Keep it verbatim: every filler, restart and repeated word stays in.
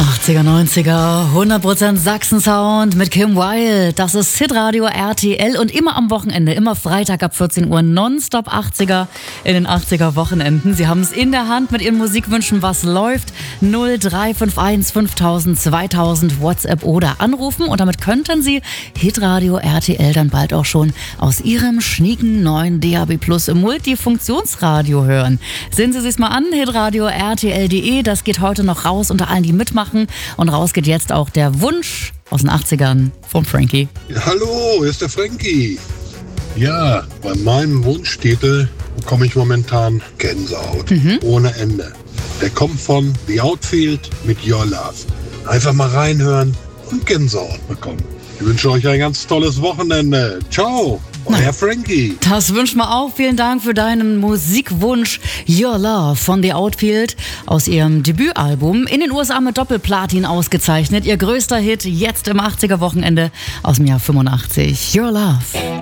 achtziger, neunziger, hundert Prozent Sachsen-Sound mit Kim Wilde. Das ist Hitradio R T L und immer am Wochenende, immer Freitag ab vierzehn Uhr, nonstop achtziger in den achtziger Wochenenden. Sie haben es in der Hand mit Ihren Musikwünschen, was läuft. null drei fünf eins fünftausend zweitausend WhatsApp oder anrufen und damit könnten Sie Hitradio R T L dann bald auch schon aus Ihrem schnieken neuen D A B Plus Multifunktionsradio hören. Sehen Sie sich's mal an, hitradio R T L punkt de, das geht heute noch raus unter allen, die mitmachen. Und raus geht jetzt auch der Wunsch aus den achtzigern von Frankie. Ja, hallo, hier ist der Frankie. Ja, bei meinem Wunschtitel bekomme ich momentan Gänsehaut. Mhm. Ohne Ende. Der kommt von The Outfield mit Your Love. Einfach mal reinhören und Gänsehaut bekommen. Ich wünsche euch ein ganz tolles Wochenende. Ciao, euer Frankie. Das wünschen wir auch. Vielen Dank für deinen Musikwunsch Your Love von The Outfield aus ihrem Debütalbum. In den U S A mit Doppelplatin ausgezeichnet. Ihr größter Hit jetzt im achtziger Wochenende aus dem Jahr fünfundachtzig. Your Love.